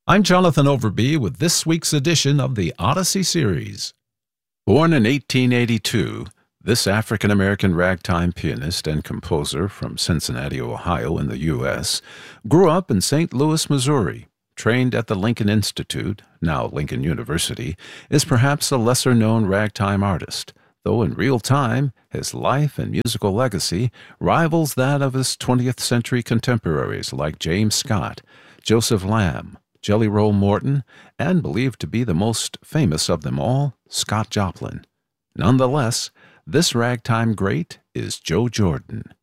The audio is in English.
I'm Jonathan Overby with this week's edition of the Odyssey series. Born in 1882, this African-American ragtime pianist and composer from Cincinnati, Ohio in the U.S., grew up in St. Louis, Missouri, trained at the Lincoln Institute, now Lincoln University, is perhaps a lesser-known ragtime artist, though in real time his life and musical legacy rivals that of his 20th century contemporaries like James Scott, Joseph Lamb, Jelly Roll Morton, and believed to be the most famous of them all, Scott Joplin. Nonetheless, this ragtime great is Joe Jordan.